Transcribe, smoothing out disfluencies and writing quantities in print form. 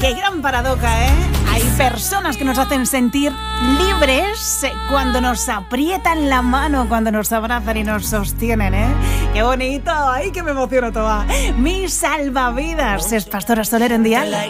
Qué gran paradoja, ¿eh? Hay personas que nos hacen sentir libres cuando nos aprietan la mano, cuando nos abrazan y nos sostienen, ¿eh? ¡Qué bonito! ¡Ay, que me emociono toda! Mi salvavidas es Pastora Soler en Dial.